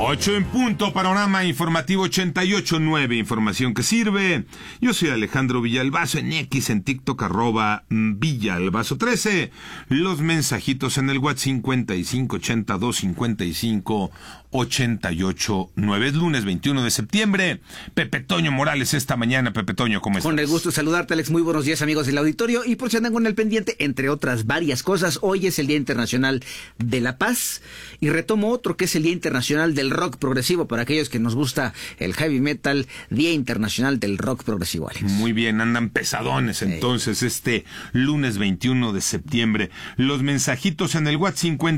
8 en punto, panorama informativo 88.9, información que sirve. Yo soy Alejandro Villalbazo, en X, en TikTok, @Villalbazo13. Los mensajitos en el WhatsApp 5582558889. Es lunes 21 de septiembre. Pepe Toño Morales esta mañana. Pepe Toño, ¿cómo estás? Con el gusto de saludarte, Alex. Muy buenos días, amigos del auditorio. Y por si andan con el pendiente, entre otras varias cosas, hoy es el Día Internacional de la Paz. Y retomo otro, que es el Día Internacional del Rock Progresivo. Para aquellos que nos gusta el heavy metal, Día Internacional del Rock Progresivo, Alex. Muy bien, andan pesadones entonces este lunes 21 de septiembre. Los mensajitos en el WhatsApp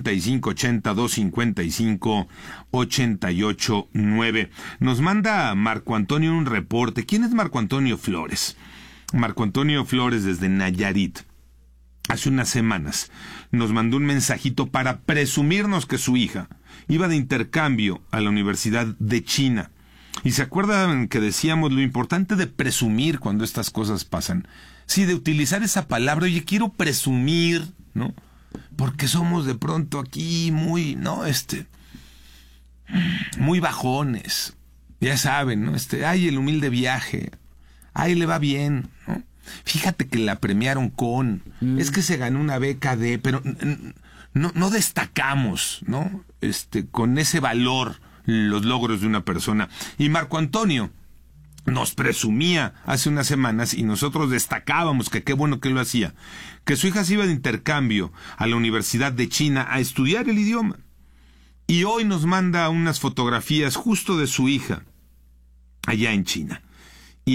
5582558889. Nos manda Marco Antonio un reporte. ¿Quién es Marco Antonio Flores? Marco Antonio Flores desde Nayarit. Hace unas semanas nos mandó un mensajito para presumirnos que su hija iba de intercambio a la Universidad de China. Y se acuerdan que decíamos lo importante de presumir cuando estas cosas pasan. Sí, de utilizar esa palabra, oye, quiero presumir, ¿no? Porque somos de pronto aquí muy, ¿no? Muy bajones. Ya saben, ¿no? Ay, el humilde viaje. Ay, le va bien, ¿no? Fíjate que la premiaron con... Es que se ganó una beca de... Pero no destacamos, ¿no? Con ese valor los logros de una persona. Y Marco Antonio nos presumía hace unas semanas y nosotros destacábamos que qué bueno que lo hacía, que su hija se iba de intercambio a la Universidad de China a estudiar el idioma. Y hoy nos manda unas fotografías justo de su hija allá en China.